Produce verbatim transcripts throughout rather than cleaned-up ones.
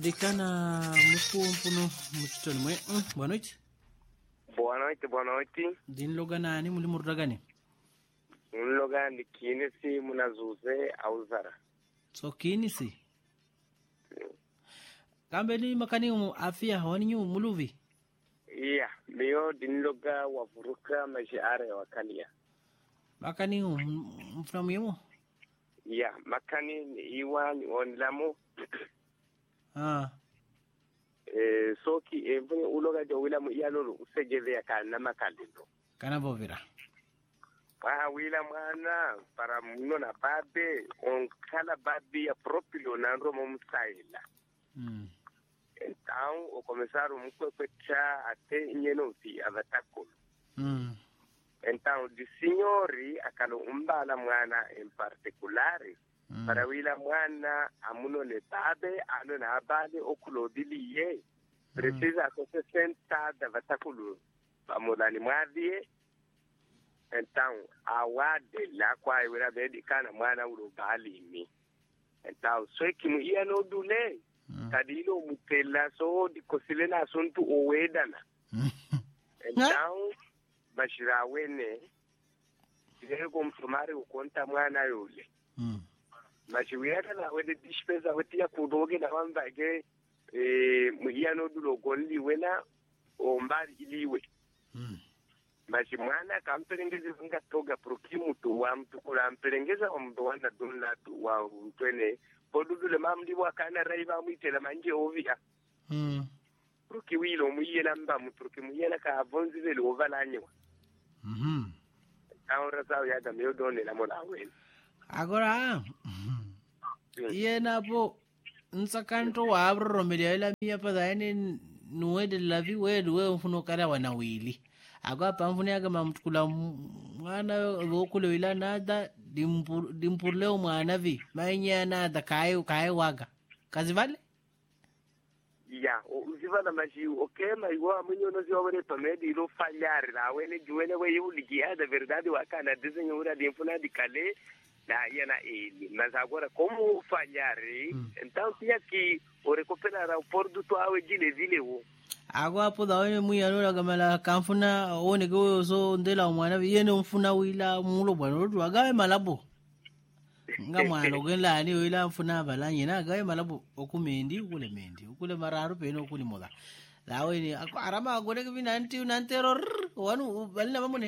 Dicana muku mpuno mutitoni mwe. Mm, boa noite. Boa noite, boa noite. Din loganani muli murdagani. Un logan di kinesi munazuze auzara. So kinisi. Kambe ni makani umu afia hawani nyu muluvi. Iya, mio din loga wavuruka majiare wakalia. Makani umu mframu yemo. Iya, makani ni iwa ni onlamu. Ah. Eh, soki e vunye uloga jo wila mu iya lolo usegeve ya kana makalilo. Kana bovira. Ah, wila mwana para muno na babe on kala babe ya proprio na romo msaila. Mm. Então, o começaram muito a fechar até inyenuti avatako. Mm. Então, de senhori akalo umbala mwana em particular, mm. para wila mwana amuno ne tabe, ano na abale okulodili ye. Precisa mm. se sentada vatakulu pamulani mwadie. Então, awade la kwa wila bedi kana mwana urubali mi. Então, so kimu iya no dule. Mm. Kadilo mutela so di kosilena asuntu owedana. Então, bashira wene ile kumfumari ukonta mwana yule. Mm. Mashiwira na wede dishpeza wetia kudoge na wamba ke eh muyano dulo gonli wena ombali iliwe. Mm. Mashi mwana kampelengeze vinga toga prokimu tu wa mtu kula mpelengeza wa mtu wana dunla tu wa mtwene podudule mamdi wakana raiva mwitela manje ovia. Mm. Proki wilo muyela mba mutroki muyela ka avonzi vele ovalanyewa. Mhm. Ahora sabe ya también donde la mona wen. Agora. Mhm. Yena po nsakanto wa abro romelia ila mia pa daini nuwede lavi wedu we mfuno kara wanawili. Agora pamfuni aga mamtukula mwana wokule wila nada dimpur dimpurleo mwana vi mainya nada kai kai waga. Kazi vale? Ya, uziva na maji okay mai wa munyo no zio wele pamedi lo falhar la wele juele we yu ligia da verdade wa kana desenho ura de infuna de kale na yana ele. Mas agora como falhar, mm. então tinha que o recuperar o porto to awe jile vile wo. Agora po da wele muya no gamala kamfuna one go so ndela mwana yene mfuna wila mulo bwana ru agawe malabo. Nga mwana ogela ani wila mfuna balanye na agawe malabo okumendi ukule mendi ukule mararu peno ukuli moda. Lawe ni ako arama agone ke binanti unantero wanu balina mamune.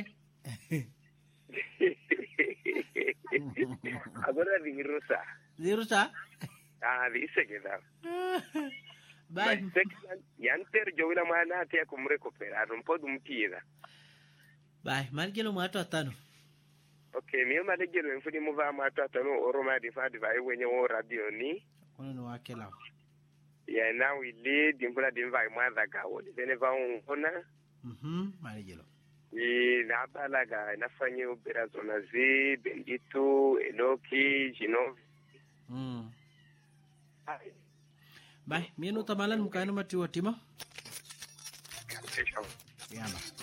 Agora virusa. Virusa? Ah, vise que da. Bye. Yanter jowila mwana te kumrecuperar un po dum tira. Bye, malgelo mato atano. Okay, mimi malejelo mfudi muva mato atano oroma di fadi vai wenye o radio ni. Kono no akela. Ya na wili dimpula dimva mwadha gawo. Dene va ona. Mhm, malejelo. E na balaga nafanya ubera zona zi Bendito Enoki Jino. Mm. Bye, mimi no tamalan mukano mati watima. Kesho. Yama.